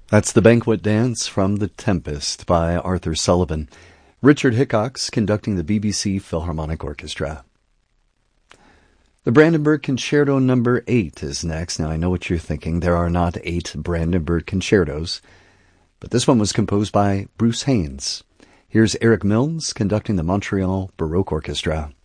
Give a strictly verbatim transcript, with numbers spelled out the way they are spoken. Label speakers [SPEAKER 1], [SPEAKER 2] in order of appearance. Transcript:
[SPEAKER 1] That's the Banquet Dance from The Tempest by Arthur Sullivan. Richard Hickox conducting the B B C Philharmonic Orchestra. The Brandenburg Concerto number eight is next. Now, I know what you're thinking. There are not eight Brandenburg concertos, but this one was composed by Bruce Haynes. Here's Eric Milnes conducting the Montreal Baroque Orchestra.